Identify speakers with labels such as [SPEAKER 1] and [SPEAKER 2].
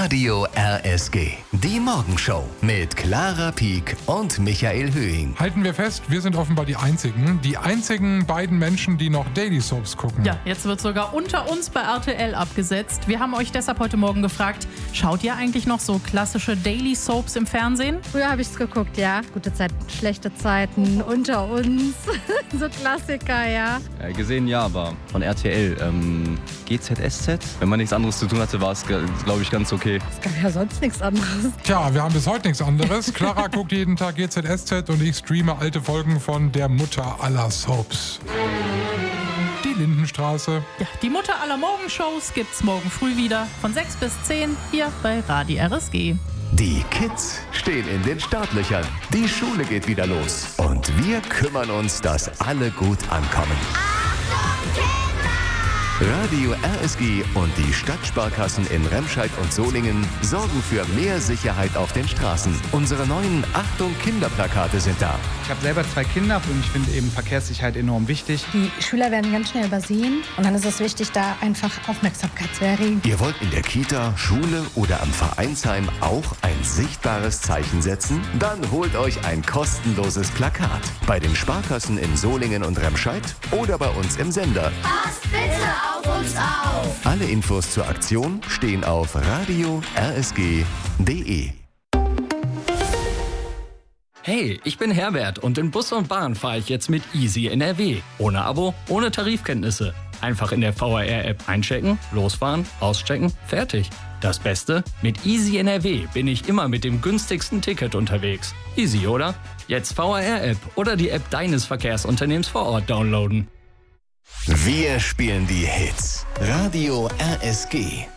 [SPEAKER 1] Radio RSG. Die Morgenshow mit Clara Pieck und Michael Höhing.
[SPEAKER 2] Halten wir fest, wir sind offenbar die einzigen beiden Menschen, die noch Daily Soaps gucken.
[SPEAKER 3] Ja, jetzt wird sogar unter uns bei RTL abgesetzt. Wir haben euch deshalb heute Morgen gefragt, schaut ihr eigentlich noch so klassische Daily Soaps im Fernsehen?
[SPEAKER 4] Früher habe ich es geguckt, ja. Gute Zeiten, schlechte Zeiten, unter uns. So Klassiker, ja.
[SPEAKER 5] Gesehen ja, aber von RTL. GZSZ? Wenn man nichts anderes zu tun hatte, war es, glaube ich, ganz okay.
[SPEAKER 4] Es gab ja sonst nichts anderes.
[SPEAKER 2] Tja, wir haben bis heute nichts anderes. Clara guckt jeden Tag GZSZ und ich streame alte Folgen von der Mutter aller Soaps. Die Lindenstraße.
[SPEAKER 3] Ja, die Mutter aller Morgenshows gibt's morgen früh wieder von 6 bis 10 hier bei Radio RSG.
[SPEAKER 1] Die Kids stehen in den Startlöchern. Die Schule geht wieder los. Und wir kümmern uns, dass alle gut ankommen. Radio RSG und die Stadtsparkassen in Remscheid und Solingen sorgen für mehr Sicherheit auf den Straßen. Unsere neuen Achtung Kinderplakate sind da.
[SPEAKER 6] Ich habe selber 2 Kinder und ich finde eben Verkehrssicherheit enorm wichtig.
[SPEAKER 4] Die Schüler werden ganz schnell übersehen und dann ist es wichtig, da einfach Aufmerksamkeit zu erregen.
[SPEAKER 1] Ihr wollt in der Kita, Schule oder am Vereinsheim auch ein sichtbares Zeichen setzen? Dann holt euch ein kostenloses Plakat. Bei den Sparkassen in Solingen und Remscheid oder bei uns im Sender.
[SPEAKER 7] Passt bitte auf uns auf!
[SPEAKER 1] Alle Infos zur Aktion stehen auf radio-rsg.de.
[SPEAKER 8] Hey, ich bin Herbert und in Bus und Bahn fahre ich jetzt mit Easy NRW. Ohne Abo, ohne Tarifkenntnisse. Einfach in der VRR-App einchecken, losfahren, auschecken, fertig. Das Beste? Mit Easy NRW bin ich immer mit dem günstigsten Ticket unterwegs. Easy, oder? Jetzt VRR-App oder die App deines Verkehrsunternehmens vor Ort downloaden.
[SPEAKER 1] Wir spielen die Hits. Radio RSG.